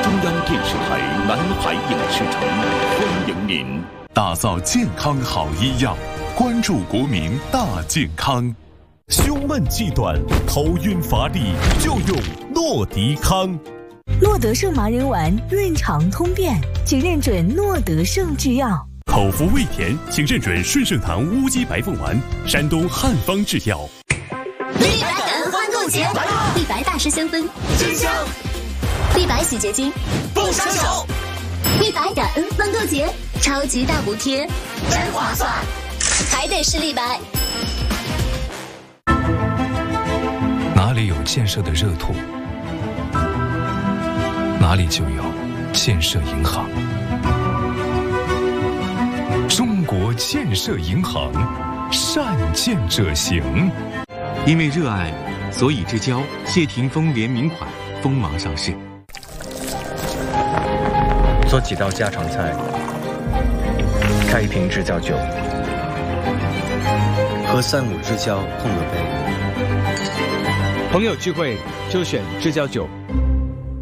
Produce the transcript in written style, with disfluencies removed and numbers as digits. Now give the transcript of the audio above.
中央电视台南海影视城欢迎您。 打造健康好医药，关注国民大健康。胸闷气短、头晕乏力，就用诺迪康。 诺德胜麻仁丸润肠通便，请认准诺德胜制药。 口服味甜，请认准顺盛堂乌鸡白凤丸，山东汉方制药。 立白感恩欢购节，立白大师香氛真香，立白洗洁精不伤手，立白感恩欢购节，超级大补贴，真划算，还得是立白。 哪里有建设的热土，哪里就有建设银行。中国建设银行，善建者行。 因为热爱，所以之交谢霆锋联名款锋芒上市。 做几道家常菜，开一瓶制酵酒，和3、5支交碰个杯。 朋友聚会就选制酵酒。